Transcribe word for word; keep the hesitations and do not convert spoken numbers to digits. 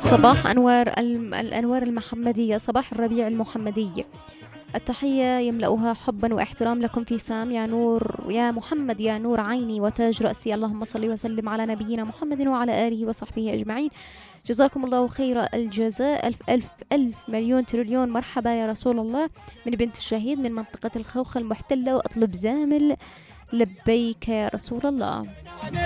صباح أنوار الأنوار المحمدية، صباح الربيع المحمدي. التحية يملأها حبا واحترام لكم في سام، يا نور يا محمد، يا نور عيني وتاج رأسي، اللهم صل وسلم على نبينا محمد وعلى آله وصحبه أجمعين. جزاكم الله خير الجزاء، ألف ألف ألف مليون تريليون مرحبا يا رسول الله. من بنت الشهيد من منطقة الخوخة المحتلة، وأطلب زامل لبيك يا رسول الله.